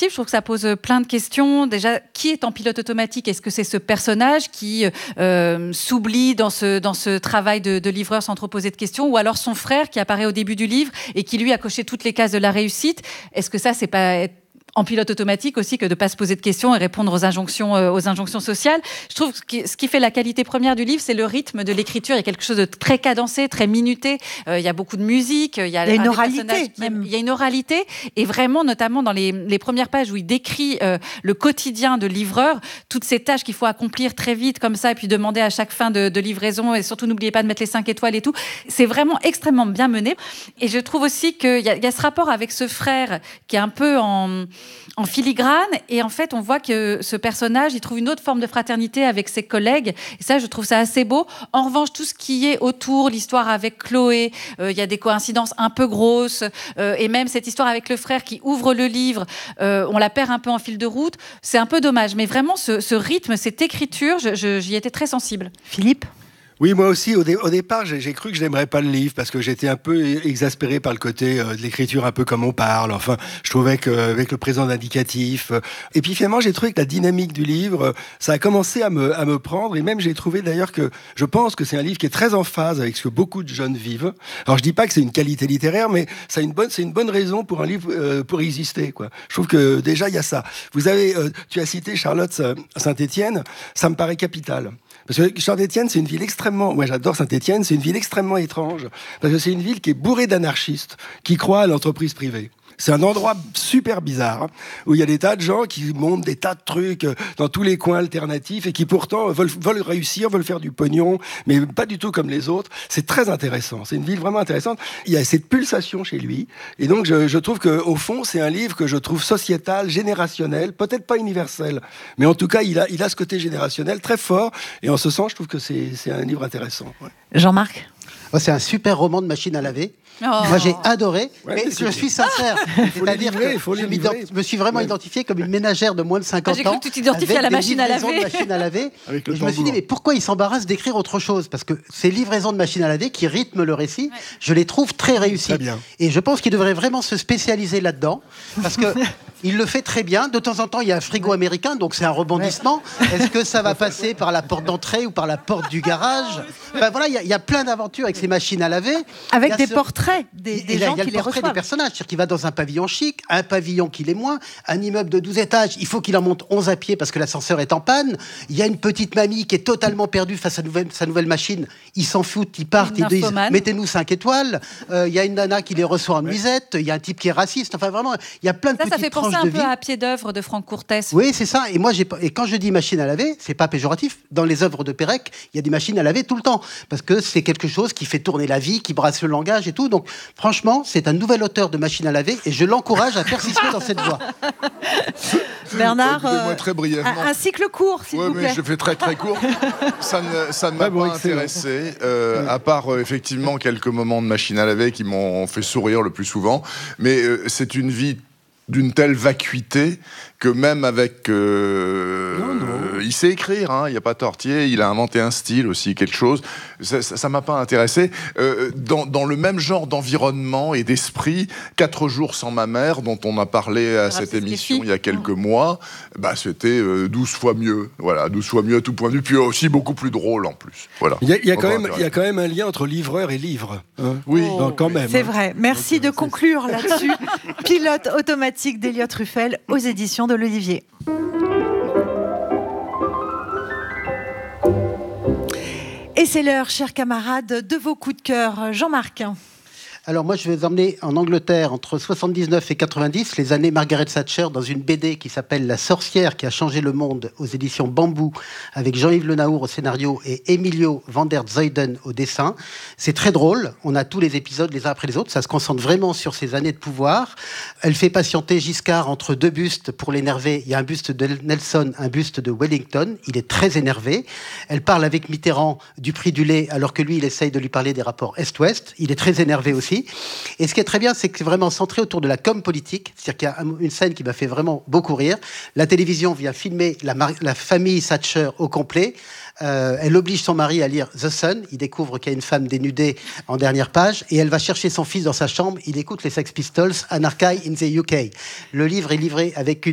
immersif. Je trouve que ça pose plein de questions. Déjà, qui est en pilote automatique ? Est-ce que c'est ce personnage qui s'oublie dans ce travail de livreur sans trop poser de questions, ou alors son frère qui apparaît au début du livre et qui lui a coché toutes les cases de la réussite ? Est-ce que ça, c'est pas être en pilote automatique aussi que de ne pas se poser de questions et répondre aux injonctions sociales. Je trouve que ce qui fait la qualité première du livre, c'est le rythme de l'écriture. Il y a quelque chose de très cadencé, très minuté. Il y a beaucoup de musique. Il y a une oralité. Il y a une oralité. Et vraiment, notamment dans les premières pages où il décrit le quotidien de livreur, toutes ces tâches qu'il faut accomplir très vite comme ça, et puis demander à chaque fin de livraison, et surtout n'oubliez pas de mettre les 5 étoiles et tout. C'est vraiment extrêmement bien mené. Et je trouve aussi qu'il y a ce rapport avec ce frère qui est un peu en filigrane, et en fait on voit que ce personnage il trouve une autre forme de fraternité avec ses collègues, et ça je trouve ça assez beau. En revanche, tout ce qui est autour, l'histoire avec Chloé, il y a des coïncidences un peu grosses, et même cette histoire avec le frère qui ouvre le livre, on la perd un peu en fil de route, c'est un peu dommage, mais vraiment ce rythme, cette écriture, j'y étais très sensible. Philippe ? Oui, moi aussi, au départ, j'ai cru que je n'aimerais pas le livre parce que j'étais un peu exaspéré par le côté de l'écriture un peu comme on parle. Enfin, je trouvais qu'avec le présent d'indicatif. Et puis finalement, j'ai trouvé que la dynamique du livre, ça a commencé à me prendre. Et même, j'ai trouvé d'ailleurs que je pense que c'est un livre qui est très en phase avec ce que beaucoup de jeunes vivent. Alors, je dis pas que c'est une qualité littéraire, mais c'est une bonne raison pour un livre pour exister, quoi. Je trouve que déjà, il y a ça. Tu as cité Charlotte Saint-Étienne. Ça me paraît capital. Parce que Saint-Étienne, c'est une ville moi j'adore Saint-Étienne, c'est une ville extrêmement étrange, parce que c'est une ville qui est bourrée d'anarchistes, qui croient à l'entreprise privée. C'est un endroit super bizarre, où il y a des tas de gens qui montent des tas de trucs dans tous les coins alternatifs, et qui pourtant veulent réussir, veulent faire du pognon, mais pas du tout comme les autres. C'est très intéressant, c'est une ville vraiment intéressante. Il y a cette pulsation chez lui, et donc je trouve qu'au fond, c'est un livre que je trouve sociétal, générationnel, peut-être pas universel, mais en tout cas, il a ce côté générationnel très fort, et en ce sens, je trouve que c'est un livre intéressant. Ouais. Jean-Marc ? C'est un super roman de machine à laver. Oh. Moi, j'ai adoré, Ouais, mais je suis sincère. C'est-à-dire que je me suis vraiment identifié comme une ménagère de moins de 50 ans. J'ai cru que tu t'identifiais à la machine à laver. Avec Et je me suis dit, mais pourquoi il s'embarrasse d'écrire autre chose ? Parce que ces livraisons de machine à laver qui rythment le récit, je les trouve très réussies. Très bien. Et je pense qu'il devrait vraiment se spécialiser là-dedans, parce que il le fait très bien. De temps en temps, il y a un frigo américain, donc c'est un rebondissement. Est-ce que ça va passer par la porte d'entrée ou par la porte du garage ? Ben voilà, il y a plein d'aventures avec ces machines à laver. Avec des portraits des gens qui les Il y a le portrait reçoivent. des personnages, c'est-à-dire qu'il va dans un pavillon chic, un pavillon qui l'est moins, un immeuble de 12 étages, il faut qu'il en monte 11 à pied parce que l'ascenseur est en panne. Il y a une petite mamie qui est totalement perdue face à sa nouvelle machine. Ils s'en foutent, ils partent, ils disent « mettez-nous 5 étoiles ». Il y a une nana qui les reçoit en nuisette, il y a un type qui est raciste. Enfin vraiment, il y a plein de petites Ça fait tranches penser un de peu vie. à Pied d'œuvre de Franck Courtès. Oui, c'est ça. Et moi, et quand je dis machine à laver, c'est pas péjoratif. Dans les œuvres de Pérec, il y a des machines à laver tout le temps. Parce que c'est quelque chose qui fait tourner la vie, qui brasse le langage et tout. Donc, franchement, c'est un nouvel auteur de machine à laver et je l'encourage à persister dans cette voie. Bernard, Écoutez-moi très brièvement. un cycle court, s'il vous plaît. Mais je fais très très court. Ça ne m'a pas intéressé, à part effectivement quelques moments de machine à laver qui m'ont fait sourire le plus souvent. Mais c'est une vie d'une telle vacuité que même avec... il sait écrire, hein, il n'y a pas tortier, il a inventé un style aussi, quelque chose. Ça m'a pas intéressé. Dans le même genre d'environnement et d'esprit, 4 jours sans ma mère, dont on a parlé à cette émission il y a quelques mois, bah, c'était 12 fois mieux. Voilà, 12 fois mieux à tout point de vue, puis aussi beaucoup plus drôle en plus. Voilà. Il y a quand même un lien entre livreur et livre. Hein. Oui, donc, quand même. C'est vrai. Merci de conclure là-dessus. Pilote automatique d'Eliott Ruffel aux éditions de l'Olivier. Et c'est l'heure, chers camarades, de vos coups de cœur. Jean-Marc. Alors moi, je vais vous emmener en Angleterre entre 79 et 90, les années Margaret Thatcher, dans une BD qui s'appelle La sorcière qui a changé le monde, aux éditions Bambou, avec Jean-Yves Le Naour au scénario et Emilio van der Zuyden au dessin. C'est très drôle, on a tous les épisodes les uns après les autres, ça se concentre vraiment sur ses années de pouvoir. Elle fait patienter Giscard entre 2 bustes pour l'énerver. Il y a un buste de Nelson, un buste de Wellington, il est très énervé. Elle parle avec Mitterrand du prix du lait, alors que lui, il essaye de lui parler des rapports Est-Ouest. Il est très énervé aussi. Et ce qui est très bien, c'est que c'est vraiment centré autour de la com politique. C'est-à-dire qu'il y a une scène qui m'a fait vraiment beaucoup rire. La télévision vient filmer la famille Thatcher au complet. Elle oblige son mari à lire The Sun. Il découvre qu'il y a une femme dénudée en dernière page. Et elle va chercher son fils dans sa chambre. Il écoute les Sex Pistols, Anarchy in the UK. Le livre est livré avec